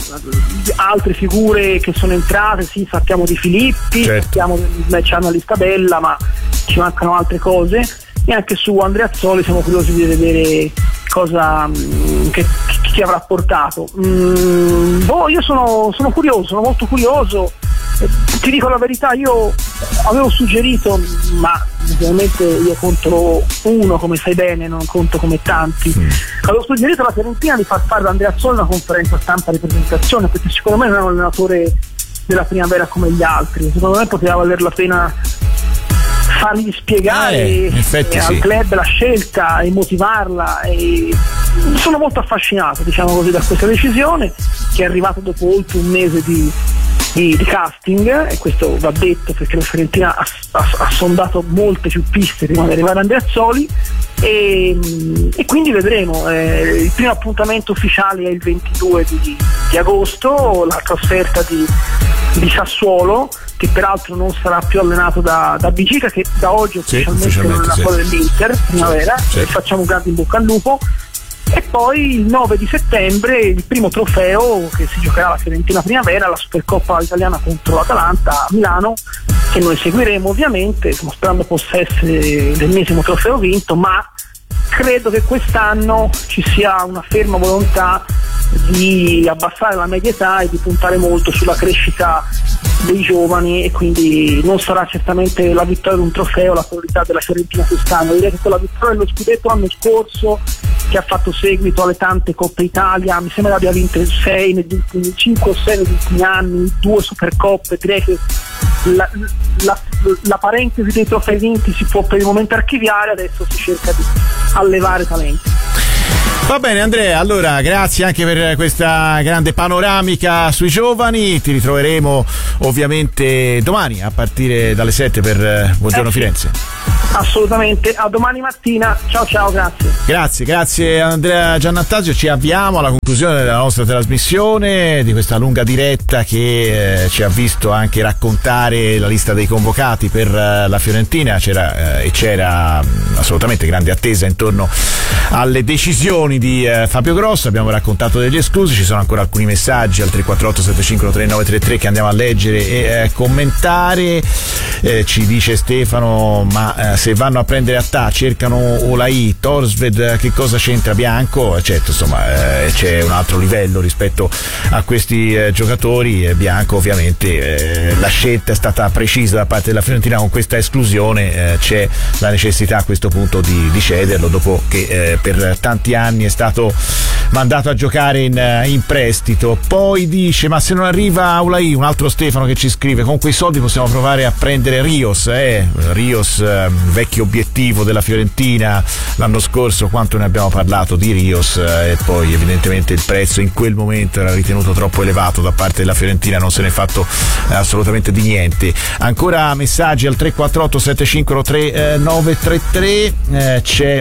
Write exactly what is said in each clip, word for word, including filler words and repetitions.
altre figure che sono entrate, sì, sappiamo di Filippi, certo. sappiamo che c'è una lista bella, ma ci mancano altre cose, e anche su Andreazzoli siamo curiosi di vedere cosa che, che avrà portato. Mm, boh, io sono, sono curioso, sono molto curioso. Eh, ti dico la verità, io avevo suggerito, ma ovviamente io conto uno, come sai bene, non conto come tanti. Mm. Avevo suggerito alla Fiorentina di far fare ad Andreazzoli una conferenza stampa di presentazione, perché secondo me non è un allenatore della primavera come gli altri. Secondo me poteva valer la pena fargli spiegare eh, effetti, eh, sì. al club la scelta e motivarla, e sono molto affascinato, diciamo così, da questa decisione, che è arrivata dopo oltre un mese di, di, di casting, e questo va detto perché la Fiorentina ha, ha, ha sondato molte più piste prima di arrivare a Andreazzoli, e, e quindi vedremo. Eh, il primo appuntamento ufficiale è il ventidue di, di agosto, la trasferta di, di Sassuolo, che peraltro non sarà più allenato da, da Bicica, che da oggi ufficialmente, sì, non è una sì. squadra dell'Inter primavera, sì, sì. E facciamo un grande in bocca al lupo. E poi il nove di settembre il primo trofeo che si giocherà alla Fiorentina primavera, la Supercoppa italiana contro l'Atalanta a Milano, che noi seguiremo ovviamente, stiamo sperando possa essere l'ennesimo trofeo vinto, ma credo che quest'anno ci sia una ferma volontà di abbassare la media età e di puntare molto sulla crescita dei giovani, e quindi non sarà certamente la vittoria di un trofeo la priorità della Fiorentina quest'anno. Direi che con la vittoria dello scudetto l'anno scorso, che ha fatto seguito alle tante Coppe Italia, mi sembra abbia vinto sei negli ultimi cinque o sei negli ultimi anni, due Supercoppe, direi che la, la, la parentesi dei trofei vinti si può per il momento archiviare, adesso si cerca di allevare talenti. Va bene Andrea, allora grazie anche per questa grande panoramica sui giovani, ti ritroveremo ovviamente domani a partire dalle sette per Buongiorno eh sì. Firenze. Assolutamente, a domani mattina, ciao ciao, grazie. Grazie, grazie Andrea Giannattasio, ci avviamo alla conclusione della nostra trasmissione, di questa lunga diretta che eh, ci ha visto anche raccontare la lista dei convocati per eh, la Fiorentina. C'era eh, e c'era mh, assolutamente grande attesa intorno alle decisioni di eh, Fabio Grosso, abbiamo raccontato degli esclusi, ci sono ancora alcuni messaggi al tre quattro otto sette cinque tre nove tre tre che andiamo a leggere e eh, commentare. Eh, ci dice Stefano, ma eh, se vanno a prendere Attà cercano Olai, Torsved, che cosa c'entra Bianco? Certo, insomma eh, c'è un altro livello rispetto a questi eh, giocatori. eh, Bianco ovviamente eh, la scelta è stata precisa da parte della Fiorentina con questa esclusione, eh, c'è la necessità a questo punto di, di cederlo dopo che eh, per tanti anni è stato mandato a giocare in, in prestito. Poi dice, ma se non arriva Olai, un altro Stefano che ci scrive, con quei soldi possiamo provare a prendere Rios, eh? Rios eh, vecchio obiettivo della Fiorentina l'anno scorso, quanto ne abbiamo parlato di Rios, eh, e poi evidentemente il prezzo in quel momento era ritenuto troppo elevato da parte della Fiorentina, non se ne è fatto eh, assolutamente di niente. Ancora messaggi al tre quattro otto sette cinque tre nove tre tre, eh, c'è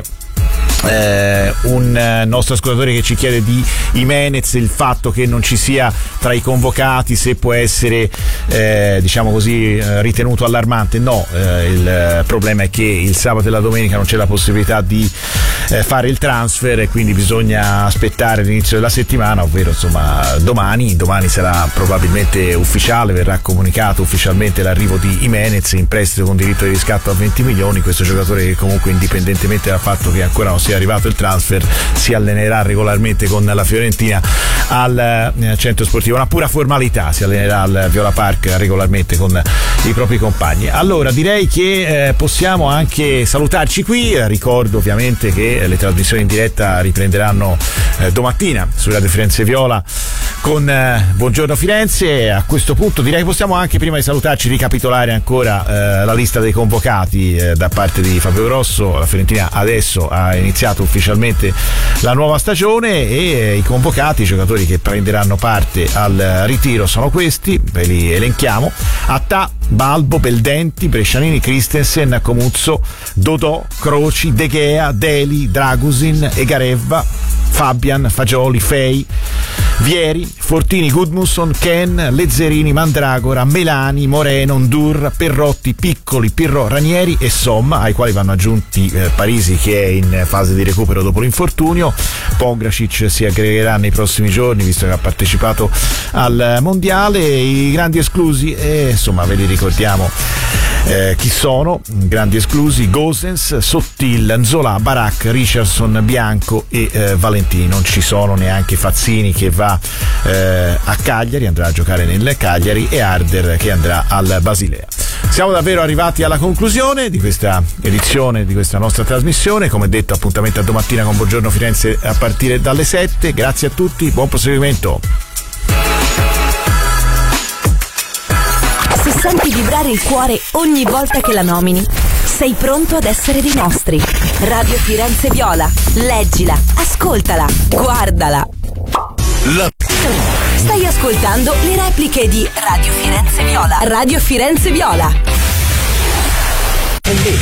Eh, un eh, nostro ascoltatore che ci chiede di Jimenez, il fatto che non ci sia tra i convocati, se può essere eh, diciamo così eh, ritenuto allarmante. No, eh, il problema è che il sabato e la domenica non c'è la possibilità di eh, fare il transfer, e quindi bisogna aspettare l'inizio della settimana, ovvero insomma domani. Domani sarà probabilmente ufficiale, verrà comunicato ufficialmente l'arrivo di Jimenez in prestito con diritto di riscatto a venti milioni. Questo giocatore che comunque, indipendentemente dal fatto che ancora non sia arrivato il transfer, si allenerà regolarmente con la Fiorentina al eh, centro sportivo, una pura formalità, si allenerà al Viola Park regolarmente con i propri compagni. Allora direi che eh, possiamo anche salutarci qui. Eh, ricordo ovviamente che eh, le trasmissioni in diretta riprenderanno eh, domattina su Radio Firenze Viola con eh, Buongiorno Firenze. A questo punto direi che possiamo anche, prima di salutarci, ricapitolare ancora eh, la lista dei convocati eh, da parte di Fabio Grosso. La Fiorentina adesso ha iniziato ufficialmente la nuova stagione, e eh, i convocati, i giocatori che prenderanno parte al ritiro sono questi, ve li elenchiamo: Attà, Balbo, Beldenti, Brescianini, Christensen, Comuzzo, Dodò, Croci, De Gea, Deli, Dragusin, Egareva, Fabian, Fagioli, Fei, Vieri, Fortini, Gudmundsson, Ken, Lezzerini, Mandragora, Melani, Moreno, Ndur, Perrotti, Piccoli, Pirro, Ranieri e Somma, ai quali vanno aggiunti eh, Parisi, che è in fase di recupero dopo l'infortunio. Pongracic si aggregherà nei prossimi giorni, visto che ha partecipato al mondiale. I grandi esclusi, e insomma ve li ricordiamo eh, chi sono: grandi esclusi: Gosens, Sottil, Nzola, Barak, Richardson, Bianco e eh, Valentini. Non ci sono neanche Fazzini, che va eh, a Cagliari, andrà a giocare nel Cagliari, e Harder, che andrà al Basilea. Siamo davvero arrivati alla conclusione di questa edizione di questa nostra trasmissione. Come detto, appuntamento a domattina con Buongiorno Firenze a partire dalle sette. Grazie a tutti, buon proseguimento. Se senti vibrare il cuore ogni volta che la nomini, sei pronto ad essere dei nostri. Radio Firenze Viola. Leggila, ascoltala, guardala. La... Stai ascoltando le repliche di Radio Firenze Viola. Radio Firenze Viola. È lì.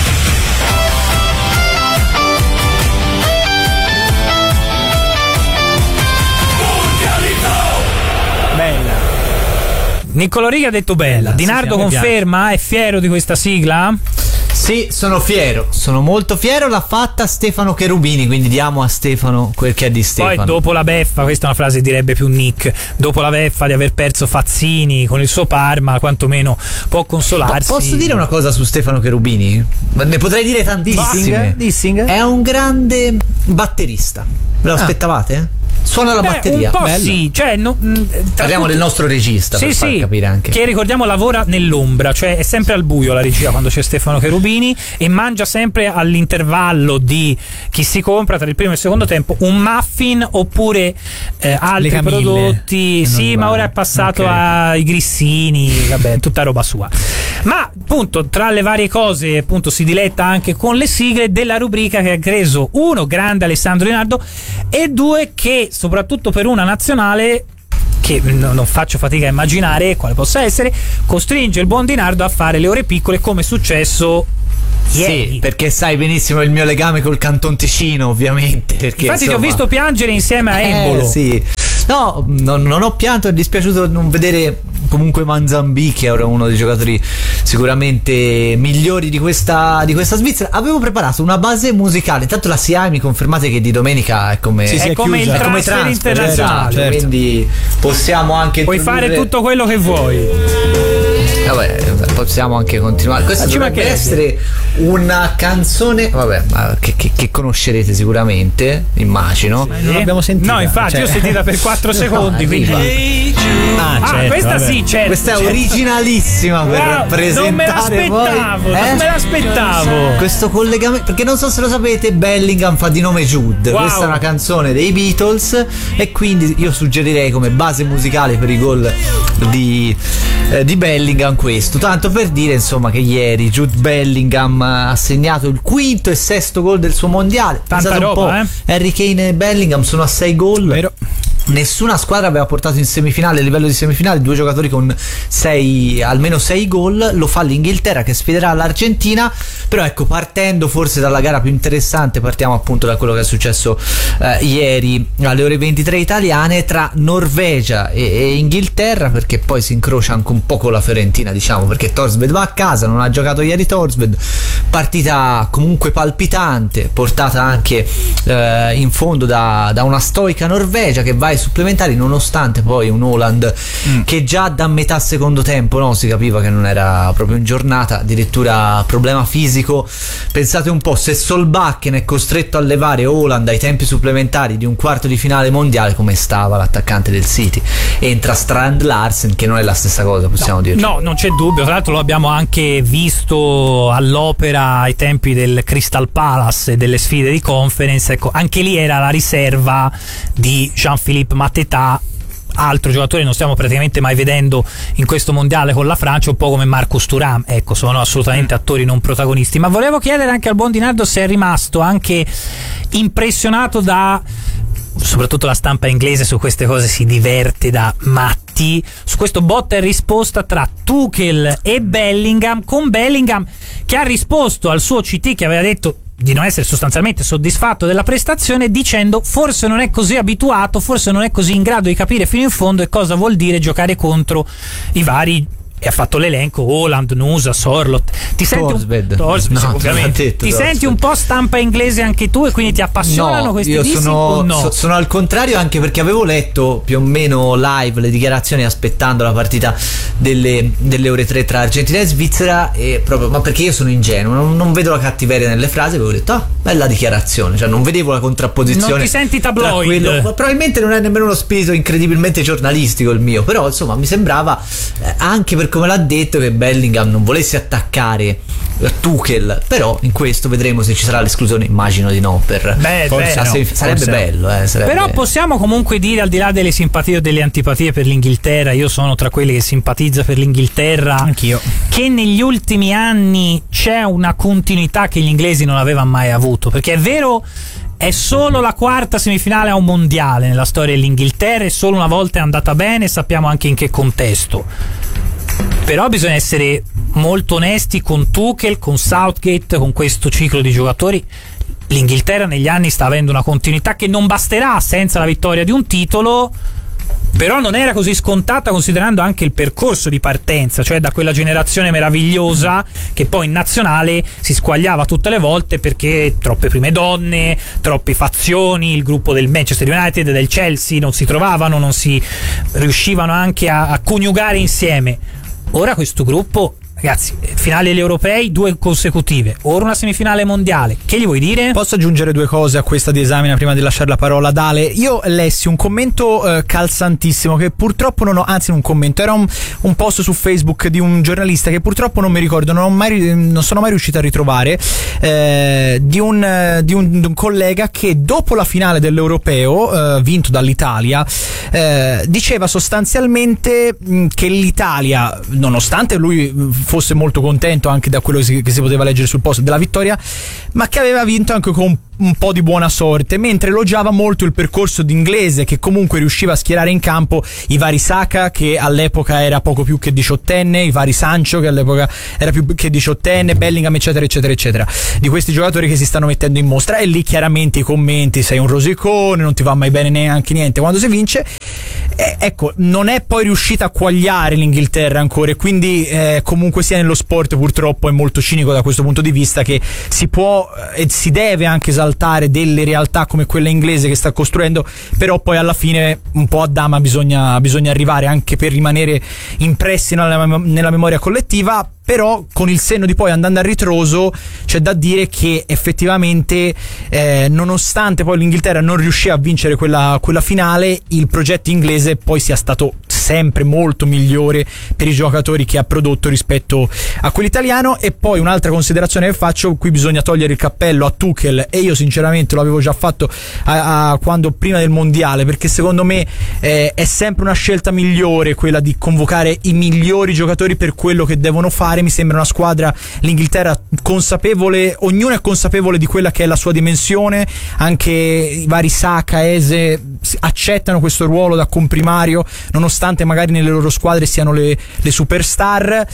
Bella. Niccolò Righi ha detto bella. Di Nardo sì, sì, conferma? È fiero di questa sigla? Sì, sono fiero, sono molto fiero. L'ha fatta Stefano Cherubini, quindi diamo a Stefano quel che è di Stefano. Poi dopo la beffa, questa è una frase direbbe più Nick, dopo la beffa di aver perso Fazzini con il suo Parma, quantomeno può consolarsi. Ma posso dire una cosa su Stefano Cherubini? Ne potrei dire tantissime. Dissing? È un grande batterista. Ve lo aspettavate? Ah. Suona la Beh, batteria. Un po' Bello. sì, cioè no, parliamo tutti... del nostro regista, sì, per far sì, capire anche. che ricordiamo lavora nell'ombra, cioè è sempre al buio la regia quando c'è Stefano Cherubini, e mangia sempre all'intervallo di chi si compra tra il primo e il secondo tempo un muffin oppure eh, altri prodotti. Sì, ma ora è passato okay. ai grissini, vabbè, tutta roba sua. Ma appunto tra le varie cose appunto si diletta anche con le sigle della rubrica che ha reso uno grande Alessandro Di Nardo e due che soprattutto per una nazionale che non faccio fatica a immaginare quale possa essere, costringe il buon Di Nardo a fare le ore piccole, come è successo ieri. Sì, perché sai benissimo il mio legame col Canton Ticino, ovviamente. Perché, infatti insomma, ti ho visto piangere insieme a Embolo. Eh, sì. No, non, non ho pianto, è dispiaciuto non vedere comunque Manzambì, che era uno dei giocatori sicuramente migliori di questa, di questa Svizzera. Avevo preparato una base musicale, intanto la S I A E mi confermate che di domenica è come, sì, sì, è è come chiusa. il transfer, transfer internazionale, certo, certo. Quindi possiamo anche puoi introdurre... fare tutto quello che vuoi. Vabbè, possiamo anche continuare. Questa ci dovrebbe essere una canzone, vabbè, ma che, che, che conoscerete sicuramente, immagino. Sì. Non l'abbiamo sentita. No, infatti, cioè... io ho sentita per quattro secondi. No, quindi... Ah, certo, ah, questa vabbè. Sì, certo. Questa è certo. originalissima per wow, presentare. Non me l'aspettavo, poi, non eh? me l'aspettavo. Questo collegamento, perché non so se lo sapete, Bellingham fa di nome Jude. Wow. Questa è una canzone dei Beatles e quindi io suggerirei come base musicale per i gol di, eh, di Bellingham questo, tanto per dire insomma che ieri Jude Bellingham ha segnato il quinto e sesto gol del suo mondiale. Tanta Pensate roba, un po', eh? Harry Kane e Bellingham sono a sei gol. Vero. Nessuna squadra aveva portato in semifinale, a livello di semifinale, due giocatori con sei, almeno sei gol. Lo fa l'Inghilterra, che sfiderà l'Argentina. Però ecco, partendo forse dalla gara più interessante, partiamo appunto da quello che è successo eh, ieri alle ore ventitré italiane tra Norvegia e, e Inghilterra, perché poi si incrocia anche un po' con la Fiorentina, diciamo, perché Thorstvedt va a casa, non ha giocato ieri Thorstvedt. Partita comunque palpitante, portata anche eh, in fondo da, da una stoica Norvegia che va ai supplementari, nonostante poi un Haaland mm. che già da metà secondo tempo, no, si capiva che non era proprio in giornata, addirittura problema fisico. Pensate un po', se Solbakken è costretto a levare Haaland ai tempi supplementari di un quarto di finale mondiale, come stava l'attaccante del City? Entra Strand Larsen, che non è la stessa cosa, possiamo no, dire. No, non c'è dubbio. Tra l'altro lo abbiamo anche visto all'opera ai tempi del Crystal Palace e delle sfide di Conference. Ecco, anche lì era la riserva di Jean-Philippe Mateta, altro giocatore non stiamo praticamente mai vedendo in questo mondiale con la Francia, un po' come Marcus Thuram. Ecco, sono assolutamente attori non protagonisti. Ma volevo chiedere anche al buon Di Nardo se è rimasto anche impressionato da, soprattutto la stampa inglese su queste cose si diverte da matti, su questo botta e risposta tra Tuchel e Bellingham, con Bellingham che ha risposto al suo C T che aveva detto di non essere sostanzialmente soddisfatto della prestazione, dicendo forse non è così abituato, forse non è così in grado di capire fino in fondo e cosa vuol dire giocare contro i vari, e ha fatto l'elenco Haaland, Nusa, Sorloth. Ti senti Torsved. un, Torsved, No, ovviamente. detto, ti Torsved. senti un po' stampa inglese anche tu e quindi ti appassionano no, questi io dischi sono, o no? so- sono al contrario, anche perché avevo letto più o meno live le dichiarazioni aspettando la partita delle, delle ore tre tra Argentina e Svizzera, e proprio, ma perché io sono ingenuo, non, non vedo la cattiveria nelle frasi, avevo detto ah, bella dichiarazione, cioè non vedevo la contrapposizione. Non ti senti tra tabloid? quello- probabilmente non è nemmeno uno spirito incredibilmente giornalistico il mio, però insomma mi sembrava, eh, anche per come l'ha detto, che Bellingham non volesse attaccare Tuchel, però in questo vedremo se ci sarà l'esclusione, immagino di no, per Beh, forse beh, a no, semif- sarebbe forse bello, eh, sarebbe... Però possiamo comunque dire, al di là delle simpatie o delle antipatie per l'Inghilterra, io sono tra quelli che simpatizza per l'Inghilterra, anch'io, che negli ultimi anni c'è una continuità che gli inglesi non avevano mai avuto, perché è vero, è solo la quarta semifinale a un mondiale nella storia dell'Inghilterra e solo una volta è andata bene, sappiamo anche in che contesto. Però bisogna essere molto onesti con Tuchel, con Southgate, con questo ciclo di giocatori. L'Inghilterra negli anni sta avendo una continuità che non basterà senza la vittoria di un titolo, però non era così scontata considerando anche il percorso di partenza, cioè da quella generazione meravigliosa che poi in nazionale si squagliava tutte le volte perché troppe prime donne, troppe fazioni, il gruppo del Manchester United e del Chelsea non si trovavano, non si riuscivano anche a, a coniugare insieme. Ora questo gruppo, ragazzi, finali agli europei, due consecutive, ora una semifinale mondiale, che gli vuoi dire? Posso aggiungere due cose a questa di Esamina prima di lasciare la parola ad Ale? Io lessi un commento eh, calzantissimo che purtroppo non ho, anzi un commento, era un, un post su Facebook di un giornalista che purtroppo non mi ricordo, non, ho mai, non sono mai riuscito a ritrovare, eh, di, un, di, un, di un collega che dopo la finale dell'Europeo, eh, vinto dall'Italia, eh, diceva sostanzialmente mh, che l'Italia, nonostante lui fosse molto contento anche da quello che si, che si poteva leggere sul post della vittoria, ma che aveva vinto anche con un po' di buona sorte, mentre elogiava molto il percorso d'inglese, che comunque riusciva a schierare in campo i vari Saka, che all'epoca era poco più che diciottenne, i vari Sancho, che all'epoca era più che diciottenne, Bellingham, eccetera eccetera eccetera, di questi giocatori che si stanno mettendo in mostra. E lì chiaramente i commenti: sei un rosicone, non ti va mai bene neanche niente quando si vince. Eh, ecco, non è poi riuscita a quagliare l'Inghilterra ancora, e quindi eh, comunque sia nello sport purtroppo è molto cinico da questo punto di vista, che si può e si deve anche esaltare delle realtà come quella inglese che sta costruendo, però poi alla fine un po' a dama bisogna, bisogna arrivare, anche per rimanere impressi nella, nella memoria collettiva. Però con il senno di poi, andando a ritroso, c'è da dire che effettivamente eh, nonostante poi l'Inghilterra non riuscì a vincere quella, quella finale, il progetto inglese poi sia stato sempre molto migliore per i giocatori che ha prodotto rispetto a quello italiano. E poi un'altra considerazione che faccio: qui bisogna togliere il cappello a Tuchel, e io sinceramente lo avevo già fatto a, a quando prima del mondiale, perché secondo me eh, è sempre una scelta migliore quella di convocare i migliori giocatori per quello che devono fare. Mi sembra una squadra, l'Inghilterra, consapevole, ognuno è consapevole di quella che è la sua dimensione, anche i vari Saka, Eze accettano questo ruolo da comprimario, nonostante magari nelle loro squadre siano le, le superstar.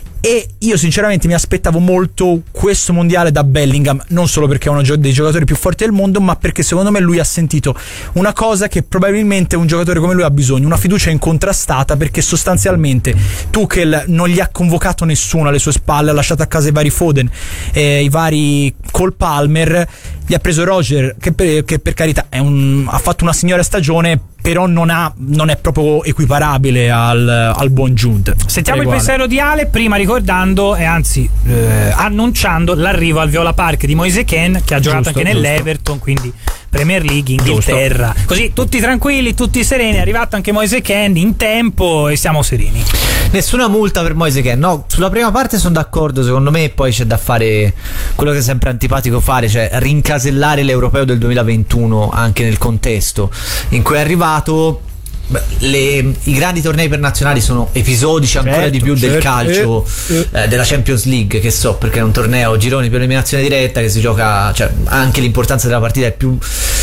E io sinceramente mi aspettavo molto questo mondiale da Bellingham, non solo perché è uno dei giocatori più forti del mondo, ma perché secondo me lui ha sentito una cosa che probabilmente un giocatore come lui ha bisogno: una fiducia incontrastata, perché sostanzialmente Tuchel non gli ha convocato nessuno alle sue spalle, ha lasciato a casa i vari Foden, eh, i vari Cole Palmer, gli ha preso Roger, che per, che per carità è un, ha fatto una signora stagione, però non, ha, non è proprio equiparabile al, al buon Jude. Sentiamo Prego, il pensiero di Ale, prima ricordando e anzi eh, annunciando l'arrivo al Viola Park di Moise Kean, che ha giocato Giusto, anche giusto. nell'Everton, quindi Premier League, Inghilterra. Giusto. Così tutti tranquilli, tutti sereni, è arrivato anche Moise Kean in tempo e siamo sereni. Nessuna multa per Moise Kean. No, sulla prima parte sono d'accordo, secondo me poi c'è da fare quello che è sempre antipatico fare, cioè rincasellare l'Europeo del duemilaventuno anche nel contesto in cui è arrivato. Beh, le, i grandi tornei per nazionali sono episodici ancora certo, di più certo, del calcio, eh, eh. Eh, della Champions League, che so, perché è un torneo gironi per eliminazione diretta che si gioca, cioè anche l'importanza della partita è più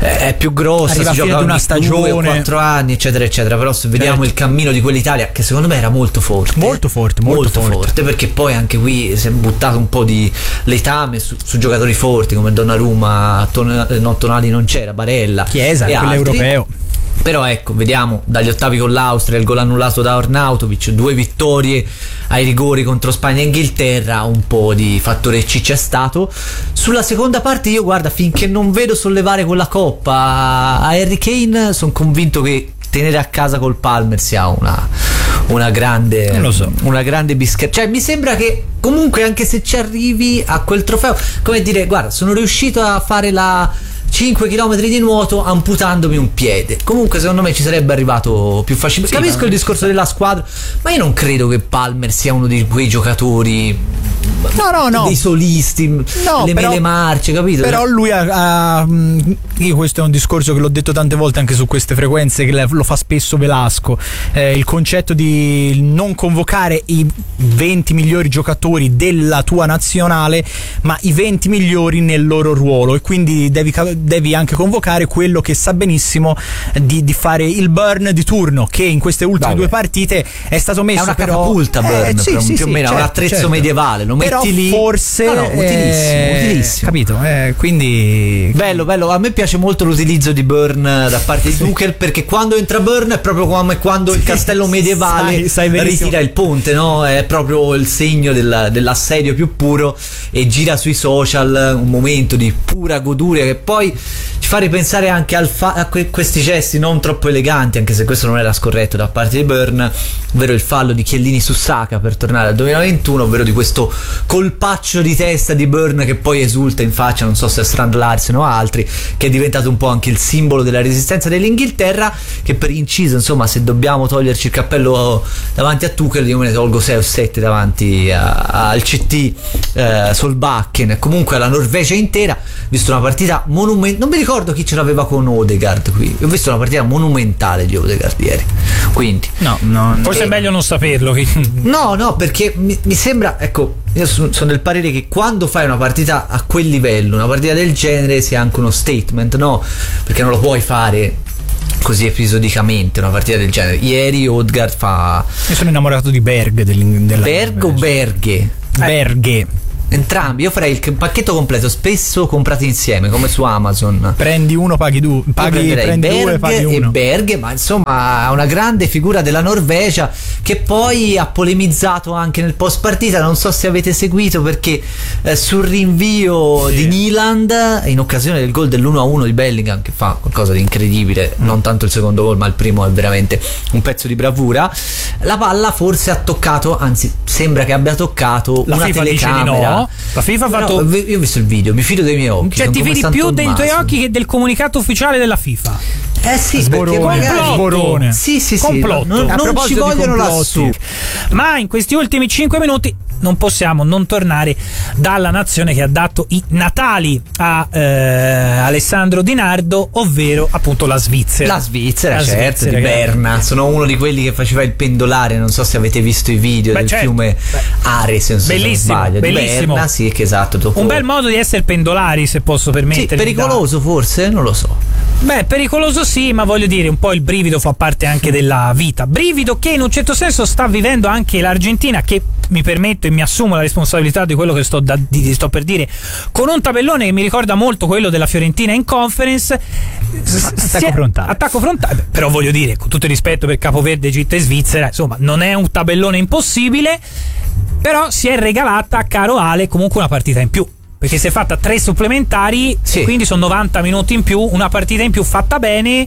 è più grossa, arriva si a fine gioca di una ogni stagione, due o quattro anni, eccetera eccetera. Però se vediamo certo. il cammino di quell'Italia, che secondo me era molto forte, molto forte, molto, molto forte. forte, perché poi anche qui si è buttato un po' di letame su, su giocatori forti come Donnarumma, ton, no, Tonali non c'era, Barella, Chiesa, quell'europeo. Però ecco, vediamo dagli ottavi con l'Austria, il gol annullato da Arnautovic, due vittorie ai rigori contro Spagna e Inghilterra, un po' di fattore C c'è stato. Sulla seconda parte io, guarda, finché non vedo sollevare quella coppa a Harry Kane, sono convinto che tenere a casa col Palmer sia una, una grande non lo so. una grande bischera. Cioè mi sembra che comunque anche se ci arrivi a quel trofeo, come dire, guarda, sono riuscito a fare la cinque chilometri di nuoto amputandomi un piede. Comunque secondo me ci sarebbe arrivato più facilmente. Sì, capisco il discorso della squadra, ma io non credo che Palmer sia uno di quei giocatori, no no no, dei solisti, no, le però, mele marce, capito? Però lui ha, ha io questo è un discorso che l'ho detto tante volte anche su queste frequenze, che lo fa spesso Velasco, eh, il concetto di non convocare i venti migliori giocatori della tua nazionale, ma i venti migliori nel loro ruolo, e quindi devi devi anche convocare quello che sa benissimo di, di fare il burn di turno, che in queste ultime Vabbè. due partite è stato messo, è una però, catapulta burn, eh, sì, però, sì, più o sì, meno certo, un attrezzo certo. medievale, lo però metti lì, forse no, no, utilissimo, eh, utilissimo. Capito? Eh, quindi bello, bello. A me piace molto l'utilizzo di burn da parte di Tuchel, perché quando entra burn è proprio come quando il castello medievale sai, sai ritira il ponte, no? È proprio il segno del, dell'assedio più puro, e gira sui social un momento di pura goduria che poi ci fa ripensare anche al fa- a que- questi gesti non troppo eleganti, anche se questo non era scorretto da parte di Burn, ovvero il fallo di Chiellini su Saka per tornare al duemilaventuno, ovvero di questo colpaccio di testa di Burn che poi esulta in faccia, non so se a Strand Larsen o altri, che è diventato un po' anche il simbolo della resistenza dell'Inghilterra, che per inciso, insomma, se dobbiamo toglierci il cappello davanti a Tuchel, io me ne tolgo sei o sette davanti a, al C T eh, Solbakken, comunque alla Norvegia intera. Visto una partita monumentale, non mi ricordo chi ce l'aveva con Odegaard qui, ho visto una partita monumentale di Odegaard ieri, quindi no, no, forse eh, è meglio non saperlo. no no perché mi, mi sembra, ecco, io sono del parere che quando fai una partita a quel livello, una partita del genere, sia anche uno statement, no? Perché non lo puoi fare così episodicamente una partita del genere. Ieri Odegaard fa, io sono innamorato di Berg, del, della Berg o Berghe? Berghe. Entrambi, io farei il pacchetto completo, spesso comprati insieme, come su Amazon. Prendi uno, paghi due, paghi, prendi Berg due, paghi uno. E Berg, ma insomma una grande figura della Norvegia, che poi ha polemizzato anche nel post partita, non so se avete seguito, perché eh, sul rinvio sì. di Nyland in occasione del gol dell'uno a uno di Bellingham, che fa qualcosa di incredibile, mm. non tanto il secondo gol ma il primo è veramente un pezzo di bravura, la palla forse ha toccato, anzi sembra che abbia toccato la una FIFA telecamera. Dice di no. La FIFA ha fatto. No, io ho visto il video, mi fido dei miei occhi. Cioè, ti fidi più dei tuoi occhi che del comunicato ufficiale della FIFA. Eh sì, Sborone, perché magari Sborone. Sì, sì, sì. Complotto. Non, non ci vogliono lassù. Ma in questi ultimi cinque minuti non possiamo non tornare dalla nazione che ha dato i natali a eh, Alessandro Di Nardo, ovvero appunto la Svizzera. La Svizzera, la certo, Svizzera, di Berna. Che... Sono uno di quelli che faceva il pendolare, non so se avete visto i video. Beh, del certo. fiume Ares, non so bellissimo, se non sbaglio, bellissimo. Di Berna, sì, che esatto. Dopo... Un bel modo di essere pendolari, se posso permettermi. Sì, pericoloso da... forse? Non lo so. Beh, pericoloso sì, ma voglio dire, un po' il brivido fa parte anche della vita. Brivido che in un certo senso sta vivendo anche l'Argentina, che mi permetto e mi assumo la responsabilità di quello che sto, da, di, sto per dire, con un tabellone che mi ricorda molto quello della Fiorentina in Conference. Attacco è, frontale. Attacco frontale. Però voglio dire, con tutto il rispetto per Capoverde, Egitto e Svizzera, insomma, non è un tabellone impossibile, però si è regalata, caro Ale, comunque una partita in più. Perché si è fatta tre supplementari, sì. E quindi sono novanta minuti in più, una partita in più fatta bene.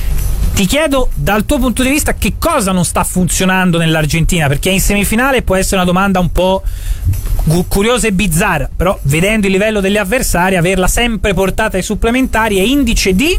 Ti chiedo, dal tuo punto di vista, che cosa non sta funzionando nell'Argentina? Perché in semifinale può essere una domanda un po' curiosa e bizzarra, però vedendo il livello degli avversari, averla sempre portata ai supplementari è indice di...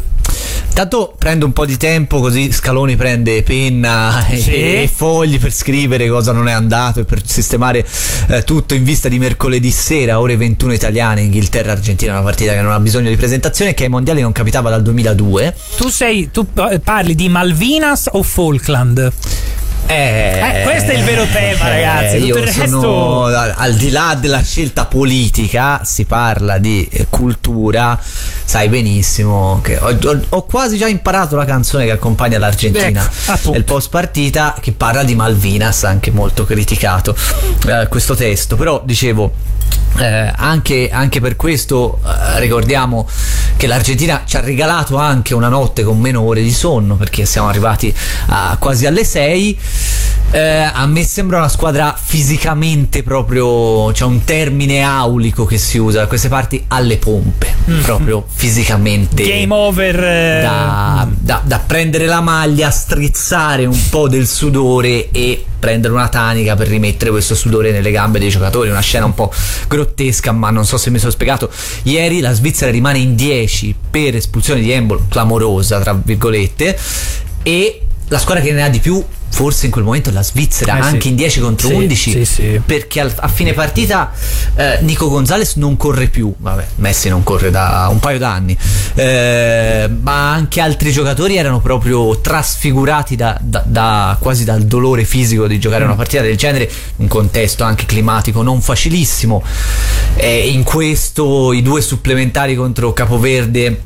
Tanto prendo un po' di tempo, così Scaloni prende penna e, sì. e fogli per scrivere cosa non è andato e per sistemare eh, tutto in vista di mercoledì sera, ore ventuno italiane, Inghilterra-Argentina, una partita che non ha bisogno di presentazione, che ai mondiali non capitava dal duemiladue. Tu sei, tu parli di Malvinas o Falkland? Eh, eh, questo è il vero tema, ragazzi. Tutto io il resto... sono, al di là della scelta politica, si parla di cultura. Sai benissimo che ho, ho, ho quasi già imparato la canzone che accompagna l'Argentina. Ecco, è il post partita che parla di Malvinas, anche molto criticato eh, questo testo. Però dicevo, Eh, anche, anche per questo eh, ricordiamo che l'Argentina ci ha regalato anche una notte con meno ore di sonno, perché siamo arrivati a quasi alle sei. Eh, a me sembra una squadra fisicamente proprio, c'è un termine aulico che si usa da queste parti, alle pompe, mm-hmm. proprio fisicamente game over, eh... da, da, da prendere la maglia, strizzare un po' del sudore e prendere una tanica per rimettere questo sudore nelle gambe dei giocatori. Una scena un po' grottesca, ma non so se mi sono spiegato. Ieri la Svizzera rimane in dieci per espulsione di Embolo, clamorosa tra virgolette, e la squadra che ne ha di più forse in quel momento è la Svizzera, eh anche sì. in dieci contro sì, undici, sì, sì. perché al, a fine partita eh, Nico Gonzalez non corre più, vabbè, Messi non corre da un paio d'anni, eh, ma anche altri giocatori erano proprio trasfigurati da, da, da quasi dal dolore fisico di giocare mm. una partita del genere, un contesto anche climatico non facilissimo. Eh, in questo i due supplementari contro Capoverde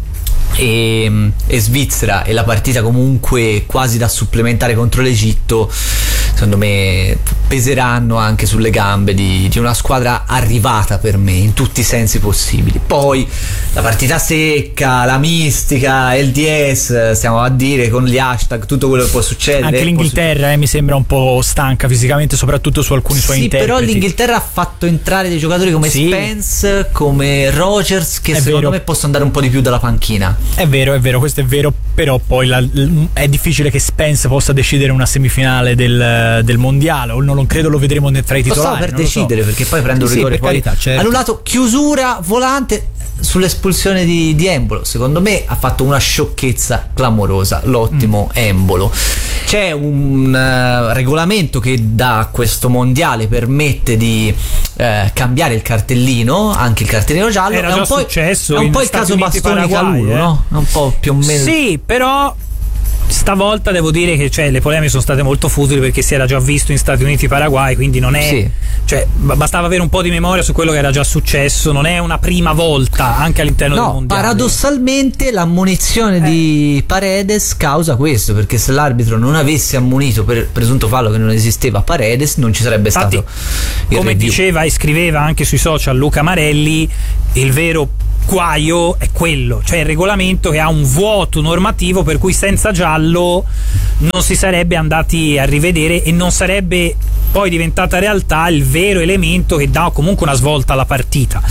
E, e Svizzera e la partita comunque quasi da supplementare contro l'Egitto, secondo me peseranno anche sulle gambe di, di una squadra arrivata per me in tutti i sensi possibili. Poi la partita secca, la mistica, il D S, stiamo a dire con gli hashtag tutto quello che può succedere. Anche l'Inghilterra eh, mi sembra un po' stanca fisicamente, soprattutto su alcuni suoi sì, interpreti. però l'Inghilterra ha fatto entrare dei giocatori come sì. Spence, come Rogers, che è secondo vero. me possono andare un po' di più dalla panchina. È vero, è vero, questo è vero, però poi la, è difficile che Spence possa decidere una semifinale del, del mondiale, o non, non credo lo vedremo tra i titolari. Lo so per non decidere, lo so. perché poi prende un sì, rigore sì, per poi carità, certo. annullato. Chiusura volante sull'espulsione di, di Embolo, secondo me ha fatto una sciocchezza clamorosa l'ottimo mm. Embolo. C'è un uh, regolamento che da questo mondiale permette di uh, cambiare il cartellino, anche il cartellino giallo. Era è già un po', successo è un po' il Stati caso Uniti, Bastoni Paraguay, Calulu, eh? no? È un po' più o meno. Sì, però stavolta devo dire che cioè, le polemiche sono state molto futili, perché si era già visto in Stati Uniti Paraguay, quindi non è sì. cioè, bastava avere un po' di memoria su quello che era già successo, non è una prima volta anche all'interno no, del mondiale. Paradossalmente l'ammonizione eh. di Paredes causa questo, perché se l'arbitro non avesse ammonito per presunto fallo che non esisteva Paredes, non ci sarebbe Infatti, stato il come review. diceva e scriveva anche sui social Luca Marelli, il vero guaio è quello, cioè il regolamento che ha un vuoto normativo per cui senza giallo non si sarebbe andati a rivedere e non sarebbe poi diventata realtà il vero elemento che dà comunque una svolta alla partita.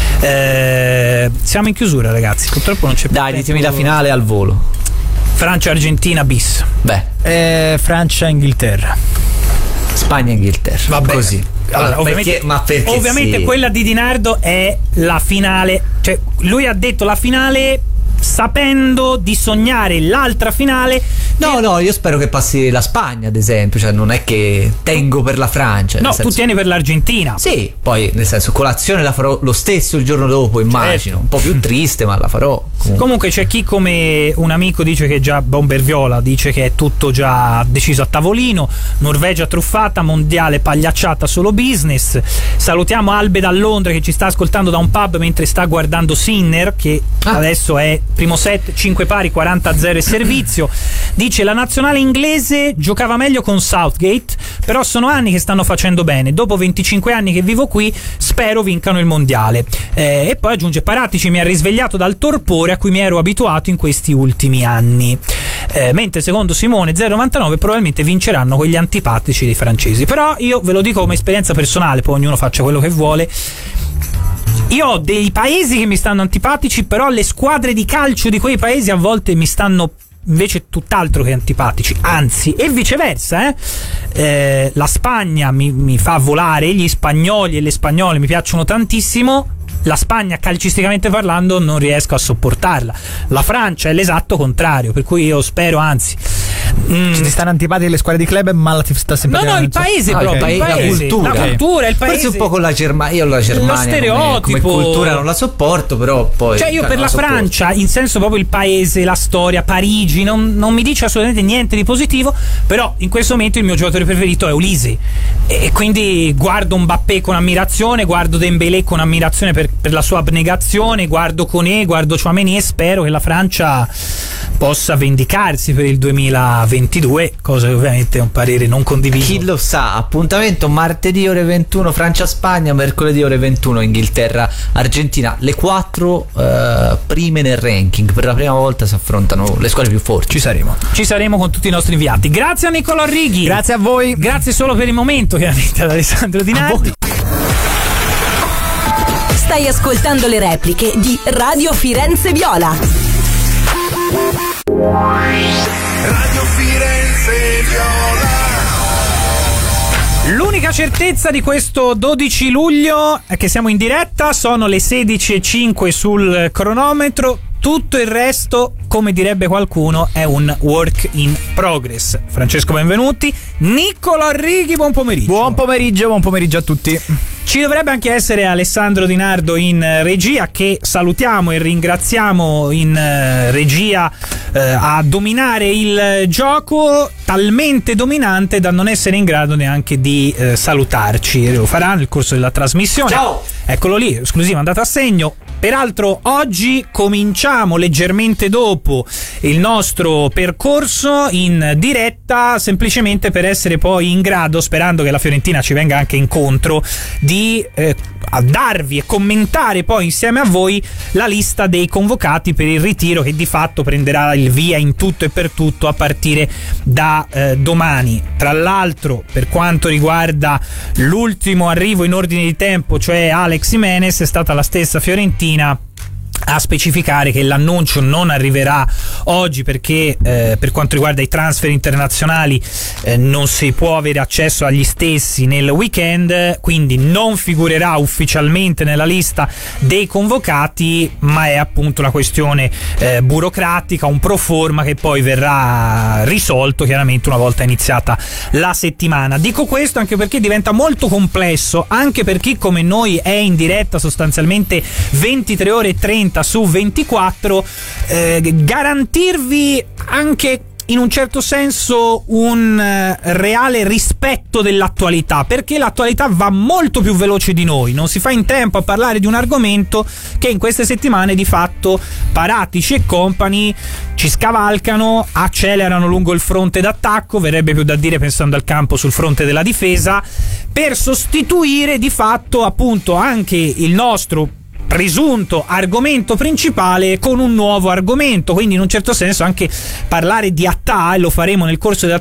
Eh, siamo in chiusura, ragazzi, purtroppo non c'è più dai, tempo. ditemi la finale al volo. Francia-Argentina bis. Beh, eh, Francia-Inghilterra. Spagna-Inghilterra. Vabbè. Così. Allora, Allora, ovviamente, perché, ma perché ovviamente sì. quella di Di Nardo è la finale, cioè lui ha detto la finale sapendo di sognare l'altra finale. No, che... no, io spero che passi la Spagna, ad esempio, cioè non è che tengo per la Francia. No, senso... tu tieni per l'Argentina. Sì, poi nel senso colazione la farò lo stesso il giorno dopo, immagino, certo. Un po' più triste, ma la farò. Comunque, comunque c'è chi come un amico dice che già Bomber Viola dice che è tutto già deciso a tavolino, Norvegia truffata, mondiale pagliacciata, solo business. Salutiamo Albe da Londra che ci sta ascoltando da un pub mentre sta guardando Sinner, che ah. adesso è primo set, cinque pari, quaranta a zero e servizio. Dice la nazionale inglese giocava meglio con Southgate, però sono anni che stanno facendo bene, dopo venticinque anni che vivo qui spero vincano il mondiale. Eh, e poi aggiunge Paratici mi ha risvegliato dal torpore a cui mi ero abituato in questi ultimi anni. Eh, mentre secondo Simone zero novantanove probabilmente vinceranno quegli antipatici dei francesi, però io ve lo dico come esperienza personale, poi ognuno faccia quello che vuole. Io ho dei paesi che mi stanno antipatici, però le squadre di calcio di quei paesi a volte mi stanno invece tutt'altro che antipatici, anzi, e viceversa. Eh? Eh, la Spagna mi, mi fa volare, gli spagnoli e le spagnole mi piacciono tantissimo. La Spagna, calcisticamente parlando, non riesco a sopportarla. La Francia è l'esatto contrario, per cui io spero, anzi, Mm. Ci ti stanno antipatiche le squadre di club, ma la ti sta sempre. No, no, il paese, ah, proprio okay. il paese, la cultura, la cultura, il paese. Forse un po' con la Germania, io la Germania lo stereotipo, come, come cultura non la sopporto, però poi cioè io per la, la Francia, in senso proprio il paese, la storia, Parigi, non, non mi dice assolutamente niente di positivo, però in questo momento il mio giocatore preferito è Olise e quindi guardo Mbappé con ammirazione, guardo Dembélé con ammirazione per, per la sua abnegazione, guardo Koné, guardo Tchouaméni e spero che la Francia possa vendicarsi per il duemilaventidue, cosa che ovviamente è un parere non condiviso. Chi lo sa, appuntamento martedì ore ventuno Francia-Spagna, mercoledì ore ventuno Inghilterra-Argentina, le quattro uh, prime nel ranking, per la prima volta si affrontano le squadre più forti. Ci saremo. Ci saremo con tutti i nostri inviati. Grazie a Nicolò Righi. Grazie a voi. Grazie solo per il momento, chiaramente, ad Alessandro Di Nardi. Stai ascoltando le repliche di Radio Firenze Viola. Radio Firenze Viola. L'unica certezza di questo dodici luglio è che siamo in diretta, sono le sedici e cinque sul cronometro. Tutto il resto, come direbbe qualcuno, è un work in progress. Francesco Benvenuti, Nicolò Righi, buon pomeriggio. Buon pomeriggio, buon pomeriggio a tutti. Ci dovrebbe anche essere Alessandro Di Nardo in regia, che salutiamo e ringraziamo in regia eh, a dominare il gioco, talmente dominante da non essere in grado neanche di eh, salutarci. Lo farà nel corso della trasmissione. Ciao! Eccolo lì, esclusiva, andata a segno. Peraltro oggi cominciamo leggermente dopo il nostro percorso in diretta, semplicemente per essere poi in grado, sperando che la Fiorentina ci venga anche incontro, di eh, a darvi e commentare poi insieme a voi la lista dei convocati per il ritiro, che di fatto prenderà il via in tutto e per tutto a partire da eh, domani. Tra l'altro, per quanto riguarda l'ultimo arrivo in ordine di tempo, cioè Alex Jimenez, è stata la stessa Fiorentina a specificare che l'annuncio non arriverà oggi perché eh, per quanto riguarda i transfer internazionali eh, non si può avere accesso agli stessi nel weekend, quindi non figurerà ufficialmente nella lista dei convocati, ma è appunto una questione eh, burocratica, un pro forma che poi verrà risolto chiaramente una volta iniziata la settimana. Dico questo anche perché diventa molto complesso, anche per chi come noi è in diretta sostanzialmente ventitré ore e trenta su ventiquattro, eh, garantirvi anche in un certo senso un eh, reale rispetto dell'attualità, perché l'attualità va molto più veloce di noi, non si fa in tempo a parlare di un argomento che in queste settimane di fatto Paratici e compagni ci scavalcano, accelerano lungo il fronte d'attacco, verrebbe più da dire pensando al campo sul fronte della difesa, per sostituire di fatto appunto anche il nostro presunto argomento principale con un nuovo argomento, quindi in un certo senso anche parlare di Attà, e lo faremo nel corso della